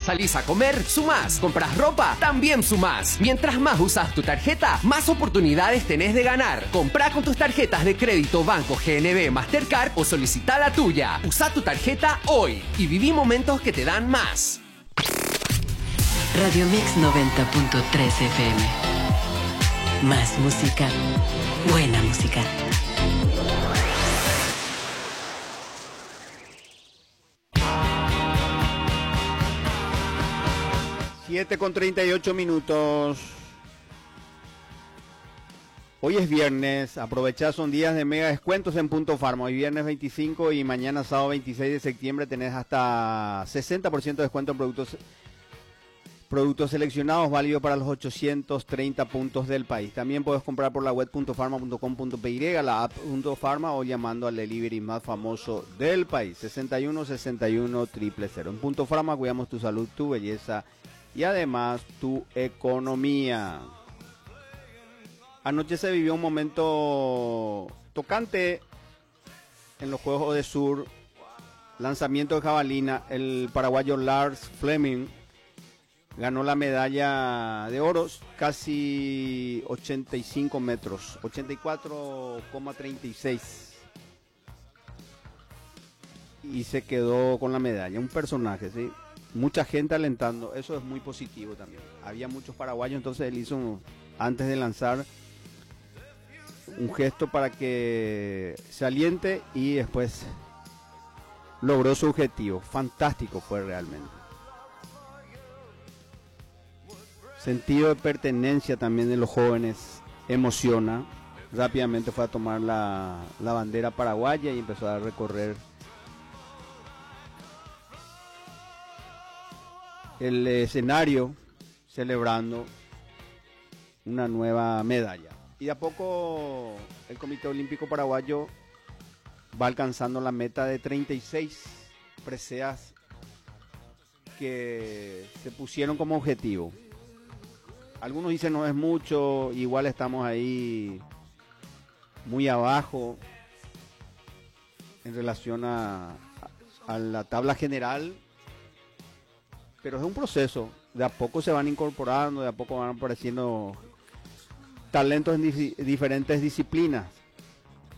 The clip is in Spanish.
Salís a comer, sumás. Compras ropa, también sumás. Mientras más usas tu tarjeta, más oportunidades tenés de ganar. Comprá con tus tarjetas de crédito Banco GNB, Mastercard o solicita la tuya. Usa tu tarjeta hoy y viví momentos que te dan más. Radio Mix 90.3 FM. Más música, buena música. 7:38. Hoy es viernes, aprovechá, son días de mega descuentos en Punto Farma. Hoy viernes 25 y mañana sábado 26 de septiembre tenés hasta 60% de descuento en productos seleccionados, válido para los 830 puntos del país. También puedes comprar por la web .farma.com.py, la app .farma o llamando al delivery más famoso del país, 61 61 000. En Punto Farma cuidamos tu salud, tu belleza y además tu economía. Anoche se vivió un momento tocante en los Juegos de Sur, lanzamiento de jabalina. El paraguayo Lars Fleming ganó la medalla de oro, casi 85 metros, 84,36. Y se quedó con la medalla, un personaje, ¿sí? Mucha gente alentando, eso es muy positivo también. Había muchos paraguayos, entonces él hizo, antes de lanzar, un gesto para que se aliente y después logró su objetivo. Fantástico fue realmente. Sentido de pertenencia también de los jóvenes emociona. Rápidamente fue a tomar la bandera paraguaya y empezó a recorrer el escenario celebrando una nueva medalla. Y de a poco el Comité Olímpico Paraguayo va alcanzando la meta de 36 preseas que se pusieron como objetivo. Algunos dicen no es mucho, igual estamos ahí muy abajo en relación a la tabla general, pero es un proceso, de a poco se van incorporando, de a poco van apareciendo talentos en diferentes disciplinas.